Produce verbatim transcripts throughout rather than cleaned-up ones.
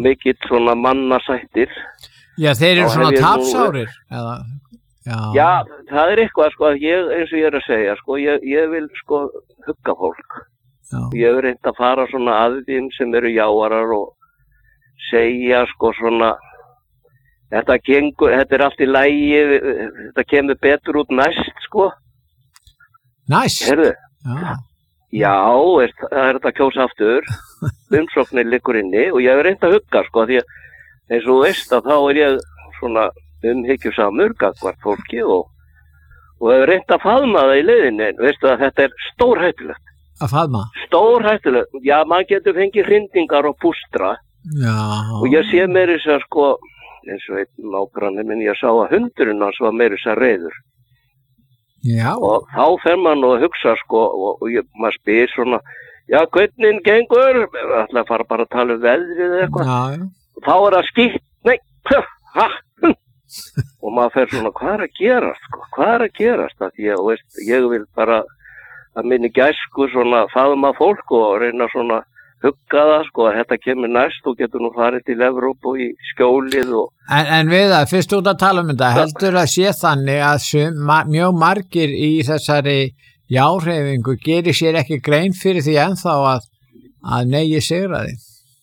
mikill svona mannasættir. Já, þeir eru svona tapsárir eða já. Já, það er eitthvað sko að ég eins og ég er að segja sko ég ég vil sko hugga fólk. Já. Ég hef reynt að fara svona að þeim sem eru jáarar og segja sko svona þetta gengur, þetta er allt í lagi, þetta kemur betur út næst sko. Næst? Heyrðu? Já. Já, er, það er þetta að kjósa aftur, umsóknir liggur inni og ég hef reynt að hugga sko því að eins og þú veist að þá er ég svona umhyggjusamur gagnvart fólki og, og hef reynt að faðma það í leiðinni, en veistu að þetta er stórhættulegt. Að faðma? Stórhættulegt, já, maður getur fengið hrindingar og pústra já. Og ég sé meiri þess að sko, eins og einn nágranni minn, ég sá að hundurinn hans var meiri þess að reiður. Já. Og þá fer mann og hugsa sko og, og ég, maður spyr svona, já, hvernig gengur? Ætla að fara bara að tala um veðrið eða eitthvað. Já, já. Og þá er það skýtt, nei, ha, og maður fer svona, hvað er að gerast sko? Hvað er að gerast? Það því að, veist, ég vil bara að minni gæsku svona faðma fólk og reyna svona hugga það sko að þetta kemur næst og getur nú farið til Evrópu í skjólið og En, en við það, fyrst út að tala um þetta, heldur að sé þannig að sum, ma, mjög margir í þessari jáhreyfingu gerir sér ekki grein fyrir því ennþá að, að negi sigraði?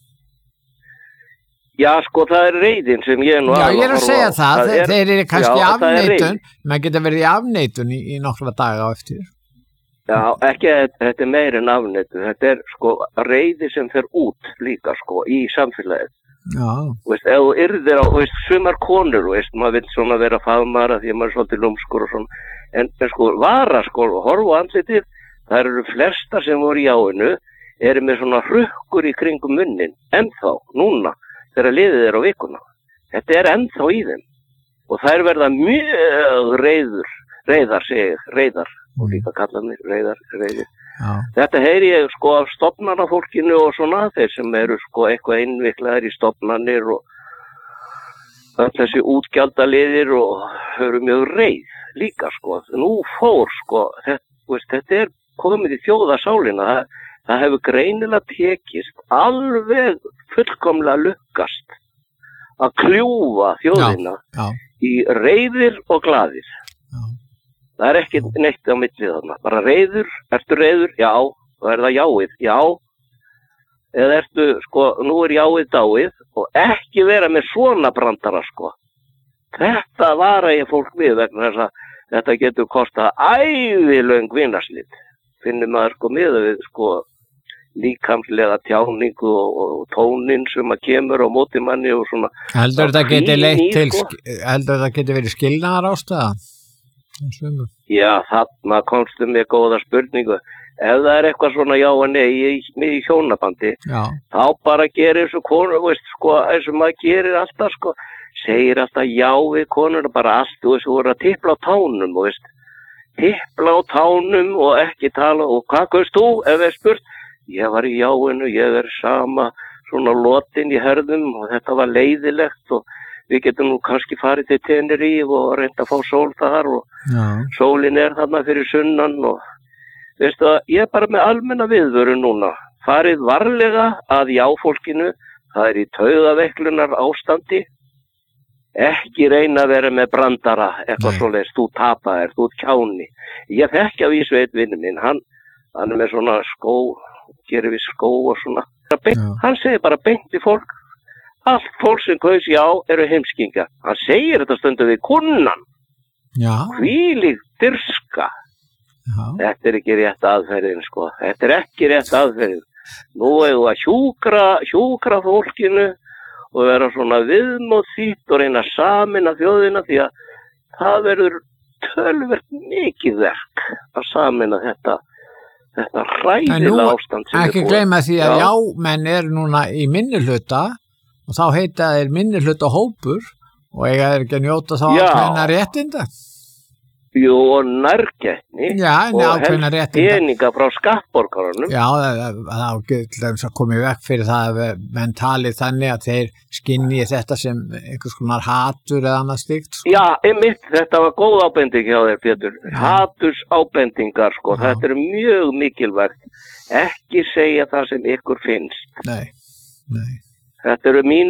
Já, sko, það er reiðin sem ég nú Já, ég er að segja á. það, það þeir, er, þeir eru kannski já, afneitun, maður getur verið í afneitun í, í nokkra daga á eftir. Já, ekki, þetta er meir en afneitun, þetta er sko reiði sem fer út líka sko í samfélagið. Já. Veist, ef þú yrðir á, veist, sumar konur, veist, maður vil svona vera faðmara því að maður er svolítið lúmskur og svona, en, en sko, vara sko, horfa á andlitið, það eru flesta sem voru í jáinu, eru með svona hrukkur í kringum munnin, ennþá, núna, þegar liðið er á vikuna. Þetta er ennþá í þeim. Og þær verða mjög reiður, reiðar, segi ég, reiðar, og líka kallarnir, reiðar, reiðir. Já. Þetta heyri ég sko af stofnanafólkinu og svona, þeir sem eru sko eitthvað innviklaðir í stofnanir og öll þessi útgjaldaliðir og eru mjög reið líka sko. Nú fór sko, þetta, veist, þetta er komið í þjóðasálina, það, það hefur greinilega tekist, alveg fullkomlega lukkast að kljúfa þjóðina já, já. í reiðir og glaðir. Já. Það er ekki neitt á milli þarna. Bara reiður, ertu reiður? Já. Og er það jáið? Já. Eða ertu, sko, nú er jáið dáið og ekki vera með svona brandara, sko. Þetta vara ég fólk við vegna þess að þetta getur kostað ævilöng vinarslið. Finnum maður sko miða við, sko, líkamslega tjáningu og, og tónin sem að kemur á móti manni og svona. Heldur þetta geti leitt til, sko. heldur þetta geti verið skilnaðar ástæða? Já, þarna komstu með góða spurningu. Ef það er eitthvað svona já og nei í, í hjónabandi, já. Þá bara gerir þessu konur, veist, sko, eins og maður gerir alltaf, sko, segir alltaf já við konur, bara allt, þú veist, þú voru að tipla á tánum, þú veist, tipla á tánum og ekki tala, og hvað kaust þú, ef ég spurt, ég var í jáinu, ég er sama, svona lotin í herðum og þetta var leiðilegt og við getum nú kannski farið til Tenerife og reynda að fá sól þar og já. Sólin er þarna fyrir sunnan og veistu að ég er bara með almenna viðvörun núna. Farið varlega að jáfólkinu, það er í taugaveiklunar ástandi. Ekki reyna að vera með brandara, eitthvað svoleiðis, þú tapaðir, þú kjáni. Ég þekki að vísu einn vinur minn, hann, hann er með svona skó, gerir við skó og svona. Hann segir bara beint við fólk. Allt fólk sem kaus já eru heimskingar. Hann segir þetta stundu við kunnan. Já. Hvílík dirska. Já. Þetta er ekki rétt aðferðin, sko. Þetta er ekki rétt aðferðin. Nú eigum við að hjúkra, hjúkra fólkinu og vera svona viðmóð þýtt og reyna samin að þjóðina því að það verður tölvert mikið verk að samina þetta, þetta hræðilega ástand. En nú ekki gleyma því að já. jámenn er núna í minnihluta og þá heita þeir minnihluta hópur og eiga þeir ekki að njóta þá ákveðna réttinda. Jú, og nærgætni já, og helst peninga frá skattborgarunum. Já, það getur að koma í vekk fyrir það að menn tali þannig að þeir skinni þetta sem einhvers konar hatur eða annað slíkt. Sko. Já, einmitt, þetta var góð ábending hjá þér, Pétur. Haturs ábendingar, sko, já. Þetta er mjög mikilvægt. Ekki segja það sem ykkur finnst. Nei, nei. Þetta eru mín